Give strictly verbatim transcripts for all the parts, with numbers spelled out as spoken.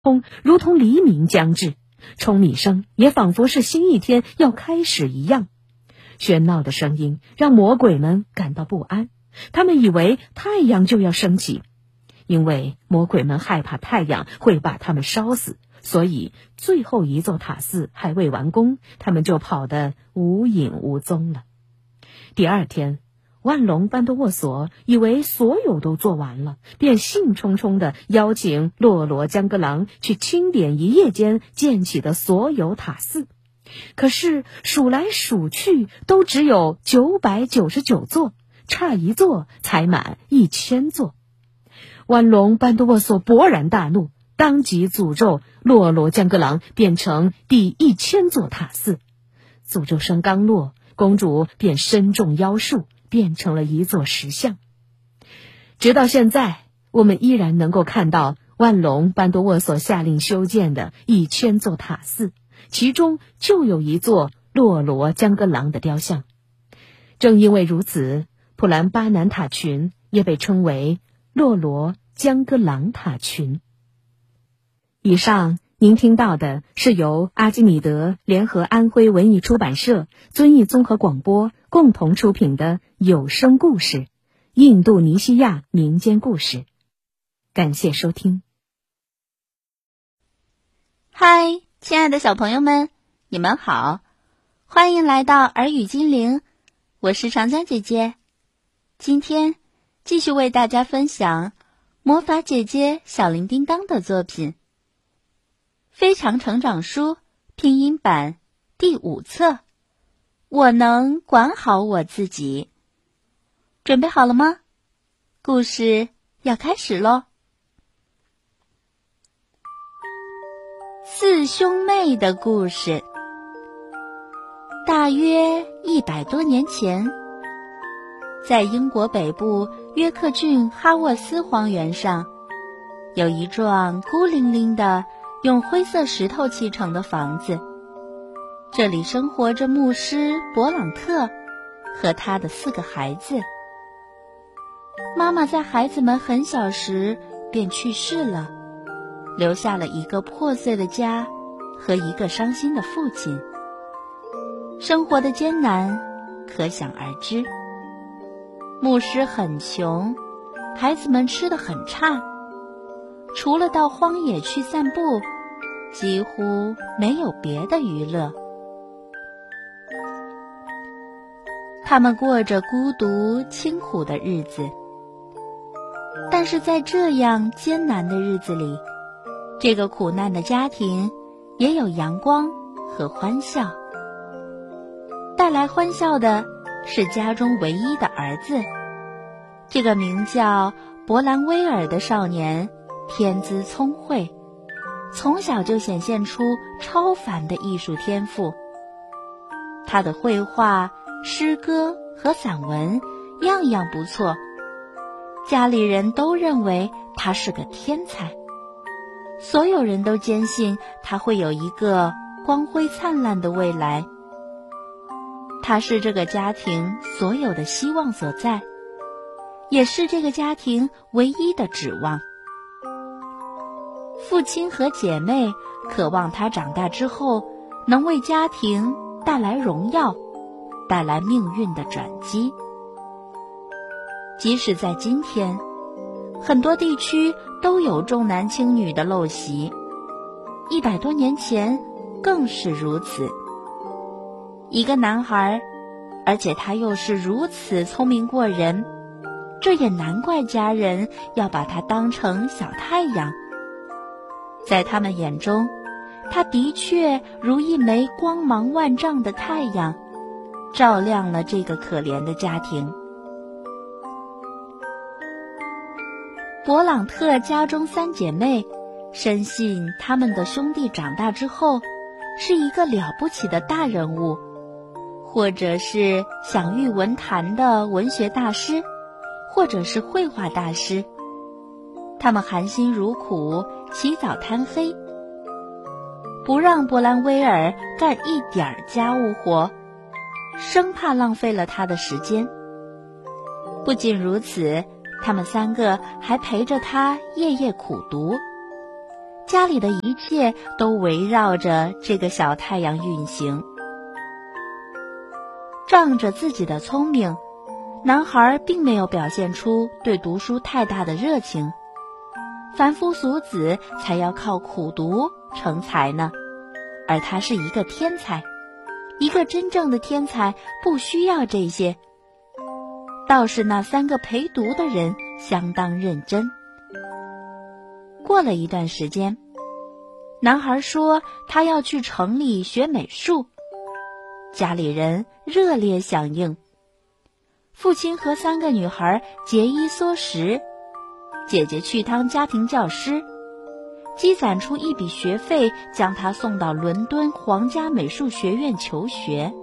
空如同黎明将至，舂米声也仿佛是新一天要开始一样。喧闹的声音让魔鬼们感到不安，他们以为太阳就要升起。因为魔鬼们害怕太阳会把他们烧死，所以最后一座塔寺还未完工，他们就跑得无影无踪了。第二天，万隆班多沃索以为所有都做完了，便兴冲冲地邀请洛罗江格朗去清点一夜间建起的所有塔寺。可是数来数去都只有九百九十九座，差一座才满一千座。万隆班多沃索勃然大怒，当即诅咒洛罗江格朗变成第一千座塔寺。诅咒声刚落，公主便身中妖术，变成了一座石像。直到现在，我们依然能够看到万隆班多沃索下令修建的一千座塔寺，其中就有一座洛罗江格朗的雕像。正因为如此，普兰巴南塔群也被称为洛罗江格朗塔群。以上您听到的是由阿基米德联合安徽文艺出版社、遵义综合广播共同出品的有声故事《印度尼西亚民间故事》。感谢收听。 嗨，亲爱的小朋友们，你们好，欢迎来到耳语精灵，我是长江姐姐。今天继续为大家分享魔法姐姐小铃叮当的作品《非常成长书》拼音版第五册，我能管好我自己。准备好了吗？故事要开始咯。四兄妹的故事。大约一百多年前，在英国北部约克郡哈沃斯荒原上，有一幢孤零零的用灰色石头砌成的房子。这里生活着牧师勃朗特和他的四个孩子。妈妈在孩子们很小时便去世了，留下了一个破碎的家和一个伤心的父亲。生活的艰难可想而知。牧师很穷，孩子们吃得很差，除了到荒野去散步，几乎没有别的娱乐。他们过着孤独清苦的日子。但是在这样艰难的日子里，这个苦难的家庭也有阳光和欢笑。带来欢笑的是家中唯一的儿子，这个名叫勃兰威尔的少年天资聪慧，从小就显现出超凡的艺术天赋。他的绘画、诗歌和散文样样不错，家里人都认为他是个天才，所有人都坚信他会有一个光辉灿烂的未来。他是这个家庭所有的希望所在，也是这个家庭唯一的指望。父亲和姐妹渴望他长大之后能为家庭带来荣耀，带来命运的转机。即使在今天，很多地区都有重男轻女的陋习，一百多年前更是如此。一个男孩，而且他又是如此聪明过人，这也难怪家人要把他当成小太阳。在他们眼中，他的确如一枚光芒万丈的太阳，照亮了这个可怜的家庭。勃朗特家中三姐妹深信他们的兄弟长大之后是一个了不起的大人物，或者是享誉文坛的文学大师，或者是绘画大师。他们含辛茹苦，起早贪黑，不让勃兰威尔干一点家务活，生怕浪费了他的时间。不仅如此，他们三个还陪着他夜夜苦读， 家里的一切都围绕着这个小太阳运行。仗着自己的聪明，男孩并没有表现出对读书太大的热情。凡夫俗子才要靠苦读成才呢，而他是一个天才，一个真正的天才不需要这些。倒是那三个陪读的人相当认真。过了一段时间，男孩说他要去城里学美术，家里人热烈响应。父亲和三个女孩节衣缩食，姐姐去当家庭教师，积攒出一笔学费，将他送到伦敦皇家美术学院求学。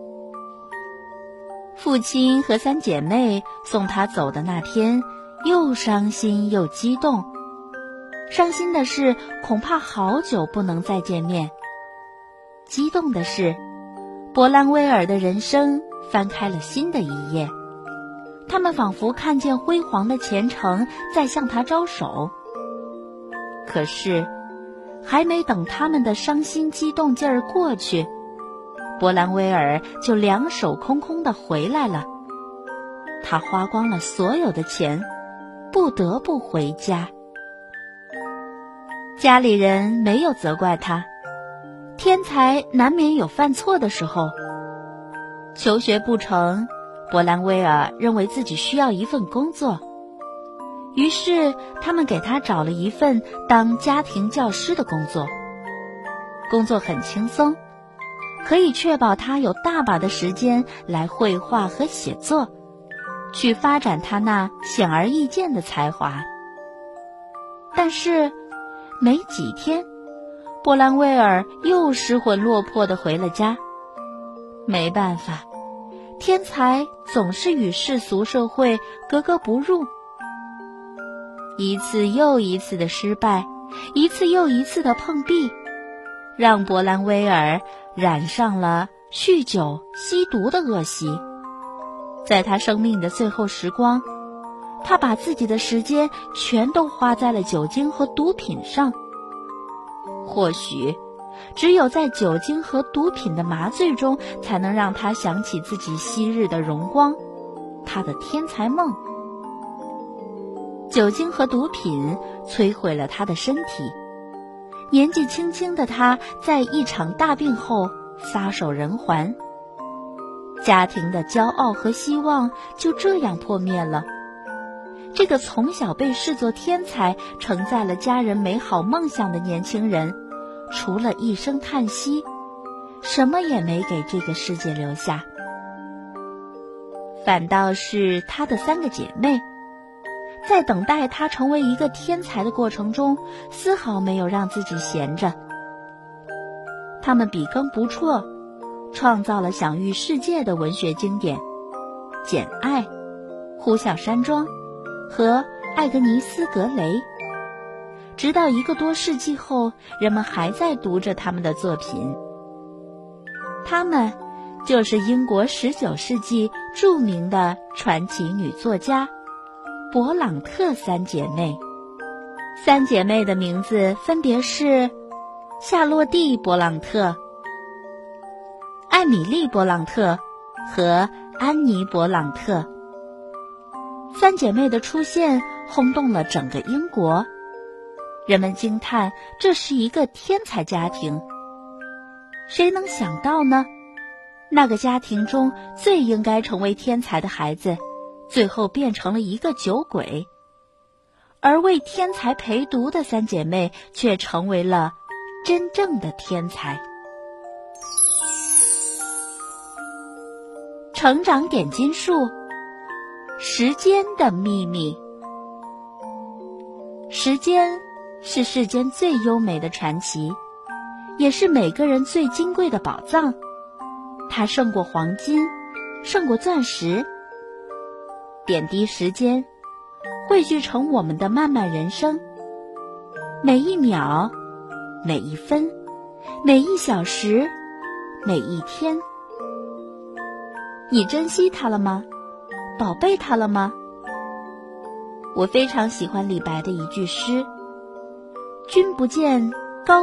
父亲和三姐妹送他走的那天，又伤心又激动。伤心的是，恐怕好久不能再见面；激动的是，伯兰威尔的人生翻开了新的一页。他们仿佛看见辉煌的前程在向他招手。可是，还没等他们的伤心激动劲儿过去，伯兰威尔就两手空空地回来了。他花光了所有的钱，不得不回家。家里人没有责怪他，天才难免有犯错的时候。求学不成，伯兰威尔认为自己需要一份工作，于是他们给他找了一份当家庭教师的工作。工作很轻松，可以确保他有大把的时间来绘画和写作，去发展他那显而易见的才华。但是没几天，伯兰威尔又失魂落魄地回了家。没办法，天才总是与世俗社会格格不入。一次又一次的失败，一次又一次的碰壁，让伯兰威尔染上了酗酒、吸毒的恶习。在他生命的最后时光，他把自己的时间全都花在了酒精和毒品上。或许只有在酒精和毒品的麻醉中，才能让他想起自己昔日的荣光，他的天才梦。酒精和毒品摧毁了他的身体，年纪轻轻的他在一场大病后撒手人寰，家庭的骄傲和希望就这样破灭了。这个从小被视作天才，承载了家人美好梦想的年轻人，除了一声叹息，什么也没给这个世界留下。反倒是他的三个姐妹，在等待他成为一个天才的过程中，丝毫没有让自己闲着。她们笔耕不辍，创造了享誉世界的文学经典《简爱》《呼啸山庄》和《艾格尼斯·格雷》。直到一个多世纪后，人们还在读着他们的作品。她们就是英国十九世纪著名的传奇女作家勃朗特三姐妹。三姐妹的名字分别是夏洛蒂·勃朗特、艾米丽·勃朗特和安妮·勃朗特。三姐妹的出现轰动了整个英国，人们惊叹这是一个天才家庭。谁能想到呢？那个家庭中最应该成为天才的孩子，最后变成了一个酒鬼，而为天才陪读的三姐妹却成为了真正的天才。成长点金术，时间的秘密。时间是世间最优美的传奇，也是每个人最金贵的宝藏。它胜过黄金，胜过钻石。点滴时间，汇聚成我们的漫漫人生。每一秒，每一分，每一小时，每一天。你珍惜它了吗？宝贝它了吗？我非常喜欢李白的一句诗： 君不见